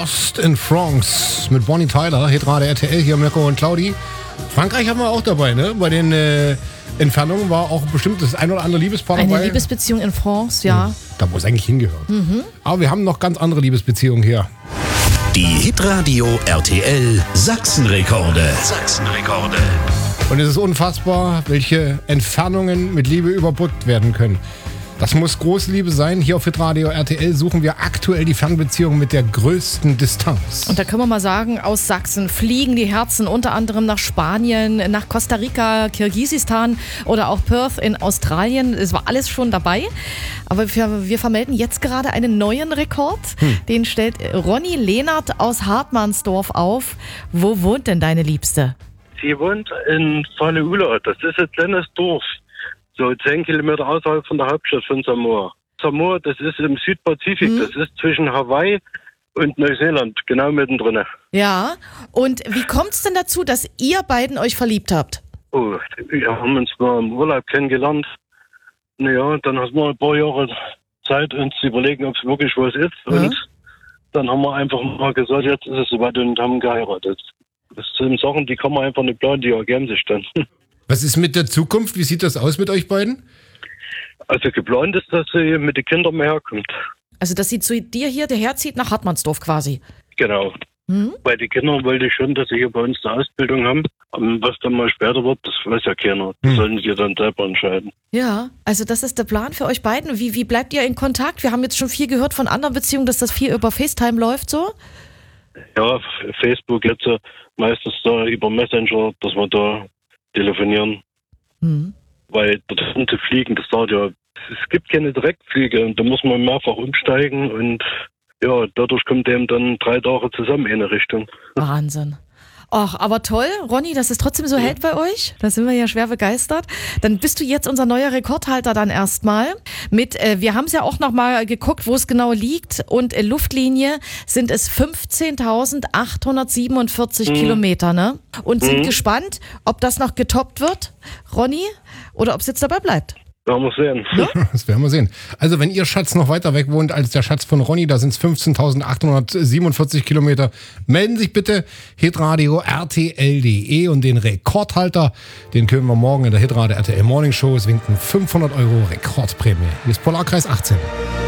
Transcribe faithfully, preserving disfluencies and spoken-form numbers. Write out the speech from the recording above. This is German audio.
Lost in France mit Bonnie Tyler, Hitradio R T L, hier Mirko und Claudi. Frankreich haben wir auch dabei, ne? Bei den äh, Entfernungen war auch bestimmt das ein oder andere Liebespaar Eine dabei. Eine Liebesbeziehung in France, ja. Da, wo es eigentlich hingehört. Mhm. Aber wir haben noch ganz andere Liebesbeziehungen hier. Die Hitradio R T L Sachsenrekorde. Sachsenrekorde. Und es ist unfassbar, welche Entfernungen mit Liebe überbrückt werden können. Das muss große Liebe sein. Hier auf Hitradio R T L suchen wir aktuell die Fernbeziehung mit der größten Distanz. Und da können wir mal sagen, aus Sachsen fliegen die Herzen unter anderem nach Spanien, nach Costa Rica, Kirgisistan oder auch Perth in Australien. Es war alles schon dabei. Aber wir, wir vermelden jetzt gerade einen neuen Rekord. Hm. Den stellt Ronny Lehnert aus Hartmannsdorf auf. Wo wohnt denn deine Liebste? Sie wohnt in Fale-Ula. Das ist ein kleines Dorf. So zehn Kilometer außerhalb von der Hauptstadt von Samoa. Samoa, das ist im Südpazifik. Mhm. Das ist zwischen Hawaii und Neuseeland, genau mittendrin. Ja, und wie kommt es denn dazu, dass ihr beiden euch verliebt habt? Oh, wir haben uns mal im Urlaub kennengelernt. Naja, dann haben wir ein paar Jahre Zeit, uns zu überlegen, ob es wirklich was ist. Mhm. Und dann haben wir einfach mal gesagt, jetzt ist es soweit und haben geheiratet. Das sind Sachen, die kann man einfach nicht planen, die ergeben sich dann. Was ist mit der Zukunft? Wie sieht das aus mit euch beiden? Also geplant ist, dass sie mit den Kindern mehr herkommt. Also dass sie zu dir hier herzieht nach Hartmannsdorf quasi? Genau. Mhm. Bei den Kindern wollte ich schon, dass sie hier bei uns eine Ausbildung haben. Und was dann mal später wird, das weiß ja keiner. Das mhm. sollen sie dann selber entscheiden. Ja, also das ist der Plan für euch beiden. Wie, wie bleibt ihr in Kontakt? Wir haben jetzt schon viel gehört von anderen Beziehungen, dass das viel über FaceTime läuft so. Ja, Facebook jetzt meistens da über Messenger, dass wir da telefonieren. Mhm. Weil dorthin zu fliegen, das dauert ja, es gibt keine Direktflüge und da muss man mehrfach umsteigen und ja, dadurch kommt eben dann drei Tage zusammen in eine Richtung. Wahnsinn. Ach, aber toll, Ronny, dass es trotzdem so ja. hält bei euch. Da sind wir ja schwer begeistert. Dann bist du jetzt unser neuer Rekordhalter dann erstmal. Mit, äh, wir haben es ja auch nochmal geguckt, wo es genau liegt. Und äh, Luftlinie sind es fünfzehntausendachthundertsiebenundvierzig mhm. Kilometer, ne? Und sind mhm. gespannt, ob das noch getoppt wird, Ronny, oder ob es jetzt dabei bleibt. Werden wir sehen. Ja? Das werden wir sehen. Also wenn ihr Schatz noch weiter weg wohnt als der Schatz von Ronny, da sind es fünfzehntausendachthundertsiebenundvierzig Kilometer. Melden sich bitte hitradio R T L Punkt de und den Rekordhalter, den können wir morgen in der Hitradio R T L Morning Show. Es winken fünfhundert Euro Rekordprämie. Hier ist Polarkreis achtzehn.